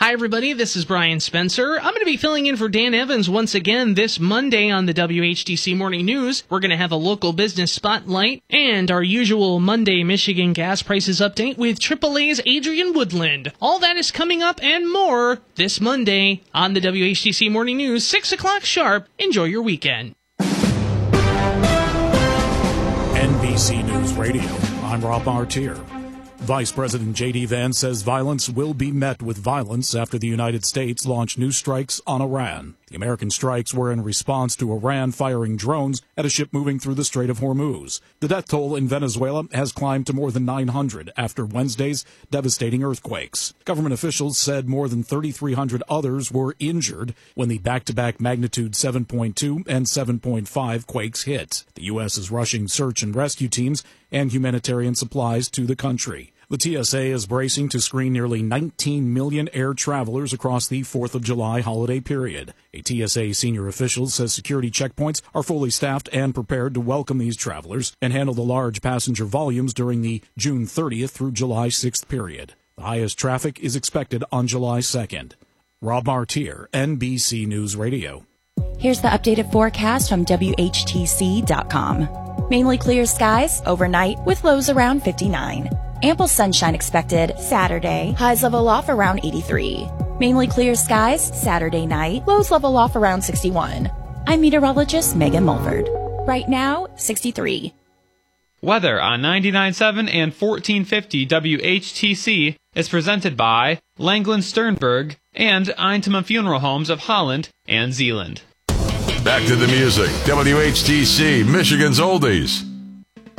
Hi, everybody. This is Brian Spencer. I'm going to be filling in for Dan Evans once again this Monday on the WHTC Morning News. We're going to have a local business spotlight and our usual Monday Michigan gas prices update with AAA's Adrian Woodland. All that is coming up and more this Monday on the WHTC Morning News, 6 o'clock sharp. Enjoy your weekend. NBC News Radio. I'm Rob Martier. Vice President J.D. Vance says violence will be met with violence after the United States launched new strikes on Iran. The American strikes were in response to Iran firing drones at a ship moving through the Strait of Hormuz. The death toll in Venezuela has climbed to more than 900 after Wednesday's devastating earthquakes. Government officials said more than 3,300 others were injured when the back-to-back magnitude 7.2 and 7.5 quakes hit. The U.S. is rushing search and rescue teams and humanitarian supplies to the country. The TSA is bracing to screen nearly 19 million air travelers across the 4th of July holiday period. A TSA senior official says security checkpoints are fully staffed and prepared to welcome these travelers and handle the large passenger volumes during the June 30th through July 6th period. The highest traffic is expected on July 2nd. Rob Martier, NBC News Radio. Here's the updated forecast from WHTC.com. Mainly clear skies overnight with lows around 59. Ample sunshine expected Saturday. Highs level off around 83. Mainly clear skies Saturday night. Lows level off around 61. I'm meteorologist Megan Mulford. Right now, 63. Weather on 99.7 and 1450 WHTC is presented by Langland Sternberg and Eintema Funeral Homes of Holland and Zealand. Back to the music. WHTC, Michigan's Oldies.